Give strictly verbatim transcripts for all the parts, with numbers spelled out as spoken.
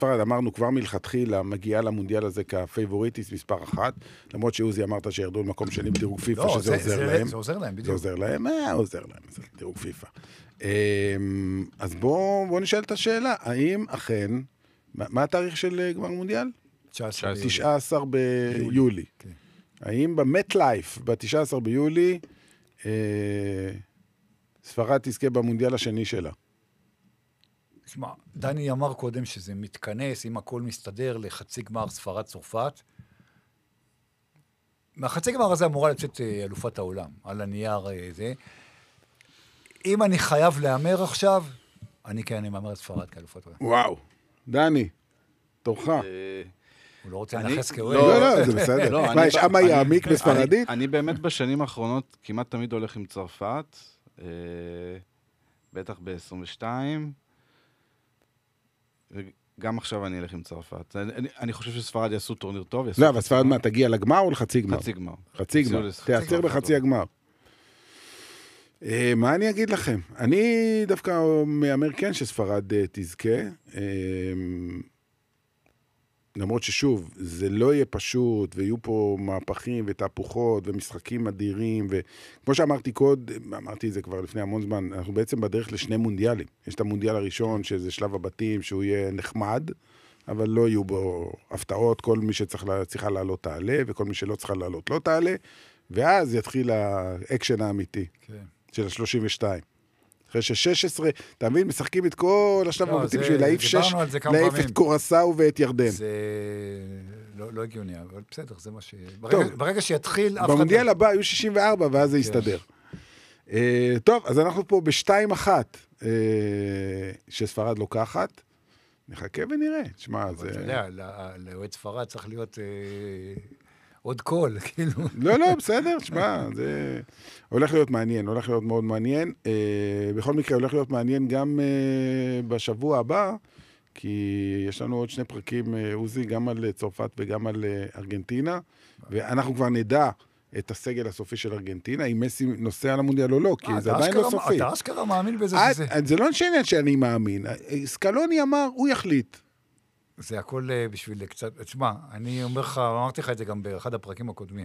ספרד, אמרנו כבר מלכתחילה, מגיעה למונדיאל הזה כפייבוריטיס מספר אחת, למרות שעוזי אמרת שירדו למקום שני בדירוג פיפה, לא, שזה זה, עוזר זה, להם. זה עוזר להם, בדיוק. זה עוזר להם, אה, עוזר להם, זה דירוג פיפה. אז בואו בוא נשאל את השאלה, האם אכן, מה, מה התאריך של גמר מונדיאל? תשעה עשר ביולי. Okay. האם במט לייף, ב-תשעה עשר ביולי, אה, ספרד תזכה במונדיאל השני שלה? תשמע, דני אמר קודם שזה מתכנס, אם הכל מסתדר לחצי גמר ספרד צרפת. מהחצי גמר הזה אמורה לצאת אלופת העולם, על הנייר זה. אם אני חייב לאמר עכשיו, אני כן, אני מאמר את ספרד כאלופת העולם. וואו, דני, תורך. הוא לא רוצה לנחס כאוהב. לא, לא, זה בסדר. מה, יש אמה יעמיק בספרדית? אני באמת בשנים האחרונות כמעט תמיד הולך עם צרפת, בטח ב-עשרים ושתיים, וגם עכשיו אני אלך עם צרפת. אני חושב שספרד יעשו טורניר טוב. לא, אבל ספרד מה, תגיע לגמר או לחצי גמר? חצי גמר. חצי גמר. תעצר בחצי הגמר. מה אני אגיד לכם? אני דווקא מאמר כן שספרד תזכה. למרות ששוב, זה לא יהיה פשוט, ויהיו פה מהפכים ותהפוכות ומשחקים אדירים, וכמו שאמרתי קוד, אמרתי את זה כבר לפני המון זמן, אנחנו בעצם בדרך לשני מונדיאלים. יש את המונדיאל הראשון, שזה שלב הבתים, שהוא יהיה נחמד, אבל לא יהיו בו הפתעות, כל מי שצריכה לעלות תעלה, וכל מי שלא צריכה לעלות לא תעלה, ואז יתחיל האקשן האמיתי, כן. של ה-שלושים ושתיים. אחרי ש-שש עשרה, אתה מבין, משחקים את כל השלב הבתים בשביל להעיף שש, להעיף את קורסאו ואת ירדן. זה לא הגיוני, אבל בסדר, זה מה ש... ברגע שיתחיל... במונדיאל הבא היו שישים וארבע, ואז זה יסתדר. טוב, אז אנחנו פה בשתיים אחת, שספרד לוקחת. נחכה ונראה. תשמע, זה... אתה יודע, לאוהד ספרד צריך להיות... עוד קול, כאילו. לא, לא, בסדר, שמה, זה הולך להיות מעניין, הולך להיות מאוד מעניין. בכל מקרה, הולך להיות מעניין גם בשבוע הבא, כי יש לנו עוד שני פרקים, עוזי, גם על צרפת וגם על ארגנטינה, ואנחנו כבר נדע את הסגל הסופי של ארגנטינה, אם מסי נוסע למונדיאל או לא, כי זה עדיין לא סופי. אתה אשכרה מאמין בזה שזה... זה לא עניין שאני מאמין. סקלוני אמר, הוא יחליט. זה הכל בשביל קצת... תשמע, אני אומר לך, אמרתי לך את זה גם באחד הפרקים הקודמים.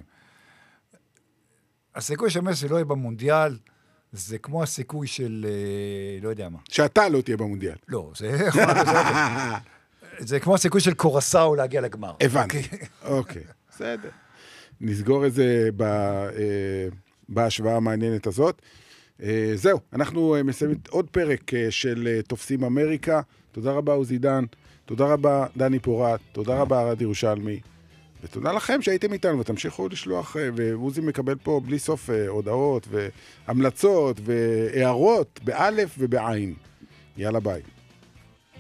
הסיכוי שמסי לא יהיה במונדיאל, זה כמו הסיכוי של... לא יודע מה. שאתה לא תהיה במונדיאל. לא, זה... זה כמו הסיכוי של קורסאו להגיע לגמר. הבנתי. אוקיי, בסדר. נסגור את זה בהשוואה המעניינת הזאת. זהו, אנחנו מסיימים עוד פרק של תופסים אמריקה. תודה רבה, עוזי דן. תודה רבה, דני פורט, תודה רבה, ארד ירושלמי, ותודה לכם שהייתם איתנו, ותמשיכו לשלוח, ועוזי מקבל פה בלי סוף הודעות, והמלצות, והערות, באלף ובעין. יאללה ביי.